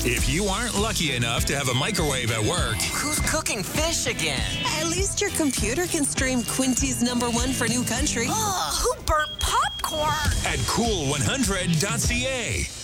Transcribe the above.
If you aren't lucky enough to have a microwave at work, Who's cooking fish again? At least your computer can stream Quincy's #1 for New Country. Who burnt popcorn? at cool100.ca.